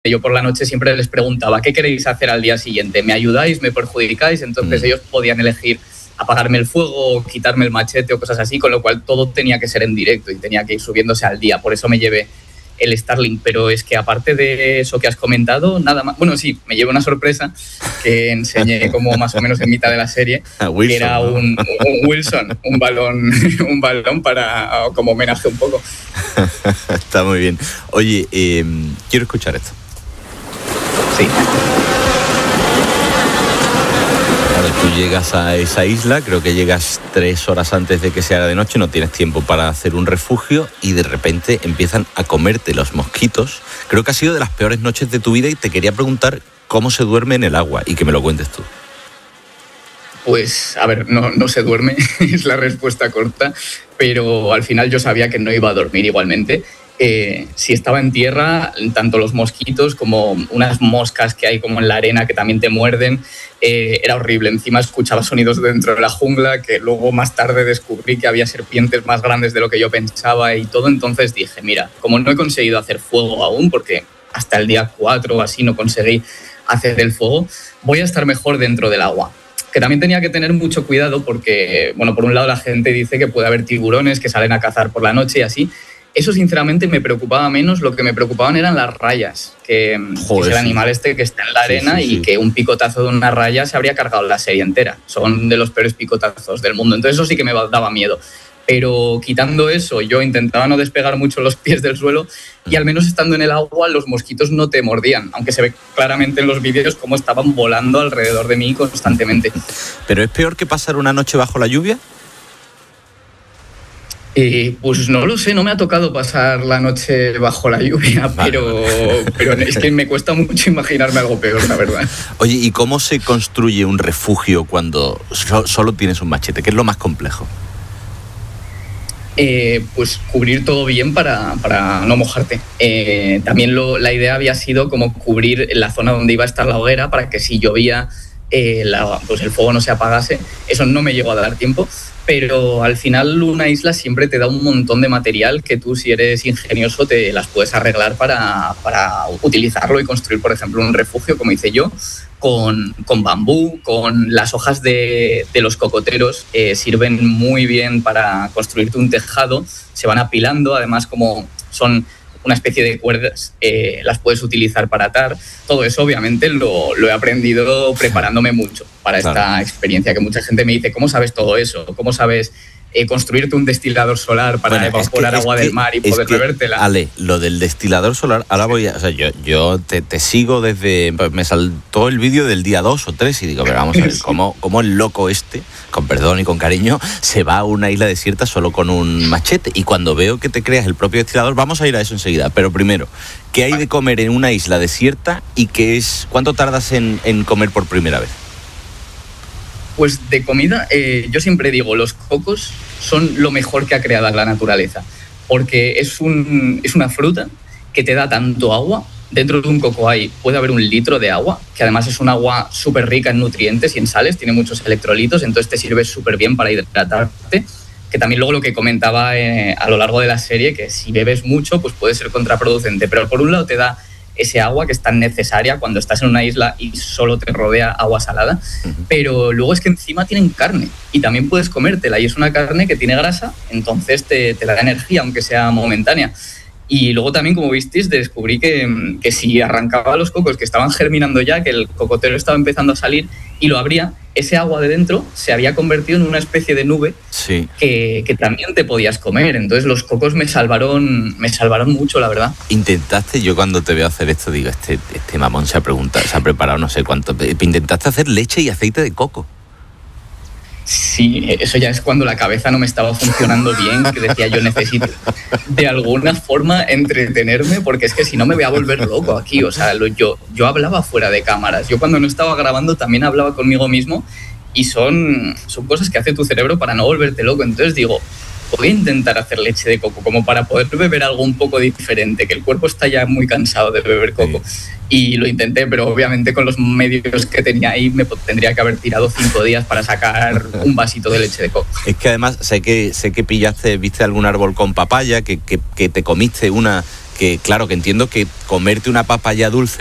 yo por la noche siempre les preguntaba, ¿qué queréis hacer al día siguiente? ¿Me ayudáis? ¿Me perjudicáis? Entonces ellos podían elegir apagarme el fuego o quitarme el machete o cosas así, con lo cual todo tenía que ser en directo y tenía que ir subiéndose al día. Por eso me llevé el Starlink, pero es que aparte de eso que has comentado, nada más. Bueno, sí, me llevé una sorpresa que enseñé como más o menos en mitad de la serie, Wilson, que era un Wilson, un balón para como homenaje un poco. Está muy bien. Oye, quiero escuchar esto. Sí. Tú llegas a esa isla, creo que llegas 3 horas antes de que sea de noche, no tienes tiempo para hacer un refugio y de repente empiezan a comerte los mosquitos. Creo que ha sido de las peores noches de tu vida y te quería preguntar cómo se duerme en el agua y que me lo cuentes tú. Pues, a ver, no se duerme, es la respuesta corta, pero al final yo sabía que no iba a dormir igualmente. Si estaba en tierra, tanto los mosquitos como unas moscas que hay como en la arena que también te muerden, era horrible. Encima escuchaba sonidos dentro de la jungla, que luego más tarde descubrí que había serpientes más grandes de lo que yo pensaba y todo. Entonces dije, mira, como no he conseguido hacer fuego aún, porque hasta el día 4 o así no conseguí hacer el fuego, voy a estar mejor dentro del agua. Que también tenía que tener mucho cuidado porque, bueno, por un lado la gente dice que puede haber tiburones que salen a cazar por la noche y así. Eso sinceramente me preocupaba menos, lo que me preocupaban eran las rayas, que es el animal este que está en la arena y que un picotazo de una raya se habría cargado la serie entera. Son de los peores picotazos del mundo, entonces eso sí que me daba miedo. Pero quitando eso, yo intentaba no despegar mucho los pies del suelo y al menos estando en el agua los mosquitos no te mordían, aunque se ve claramente en los vídeos cómo estaban volando alrededor de mí constantemente. ¿Pero es peor que pasar una noche bajo la lluvia? Pues no lo sé, no me ha tocado pasar la noche bajo la lluvia, pero es que me cuesta mucho imaginarme algo peor, la verdad. Oye, ¿y cómo se construye un refugio cuando solo tienes un machete? ¿Qué es lo más complejo? Pues cubrir todo bien para no mojarte. También la idea había sido como cubrir la zona donde iba a estar la hoguera para que si llovía pues el fuego no se apagase. Eso no me llegó a dar tiempo, pero al final una isla siempre te da un montón de material que tú, si eres ingenioso, te las puedes arreglar para utilizarlo y construir, por ejemplo, un refugio, como hice yo, con bambú, con las hojas de los cocoteros, sirven muy bien para construirte un tejado, se van apilando, además como son una especie de cuerdas, las puedes utilizar para atar. Todo eso obviamente lo he aprendido preparándome mucho para esta experiencia, que mucha gente me dice, ¿cómo sabes todo eso? ¿Cómo sabes construirte un destilador solar para evaporar agua del mar y poder bebértela? Ale, lo del destilador solar, ahora voy a... O sea, yo te sigo desde... Me saltó el vídeo del día 2 o 3 y digo, pero vamos a ver, ¿cómo el loco este, con perdón y con cariño, se va a una isla desierta solo con un machete? Y cuando veo que te creas el propio destilador, vamos a ir a eso enseguida. Pero primero, ¿qué hay de comer en una isla desierta y cuánto tardas en comer por primera vez? Pues de comida, yo siempre digo, los cocos son lo mejor que ha creado la naturaleza, porque es una fruta que te da tanto agua. Dentro de un coco puede haber 1 litro de agua, que además es un agua súper rica en nutrientes y en sales, tiene muchos electrolitos, entonces te sirve súper bien para hidratarte. Que también luego lo que comentaba a lo largo de la serie, que si bebes mucho pues puede ser contraproducente, pero por un lado te da ese agua que es tan necesaria cuando estás en una isla y solo te rodea agua salada, pero luego es que encima tienen carne y también puedes comértela, y es una carne que tiene grasa, entonces te da energía aunque sea momentánea. Y luego también, como visteis, descubrí que si arrancaba los cocos que estaban germinando ya, que el cocotero estaba empezando a salir y lo abría, ese agua de dentro se había convertido en una especie de nube que también te podías comer. Entonces los cocos me salvaron mucho, la verdad. Intentaste, yo cuando te veo hacer esto digo, este mamón se ha preparado no sé cuánto. Intentaste hacer leche y aceite de coco. Sí, eso ya es cuando la cabeza no me estaba funcionando bien, que decía yo necesito de alguna forma entretenerme, porque es que si no me voy a volver loco aquí. O sea, yo hablaba fuera de cámaras, yo cuando no estaba grabando también hablaba conmigo mismo, y son cosas que hace tu cerebro para no volverte loco. Entonces digo, voy a intentar hacer leche de coco como para poder beber algo un poco diferente, que el cuerpo está ya muy cansado de beber coco. Y lo intenté, pero obviamente con los medios que tenía ahí me tendría que haber tirado 5 días para sacar un vasito de leche de coco. Es que además sé que viste algún árbol con papaya, que te comiste una claro, que entiendo que comerte una papa ya dulce